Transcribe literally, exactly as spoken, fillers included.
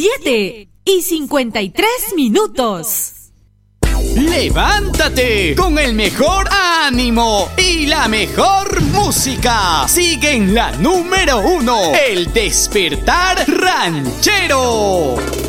siete y cincuenta y tres minutos. ¡Levántate! Con el mejor ánimo y la mejor música. Sigue en la número uno, El Despertar Ranchero.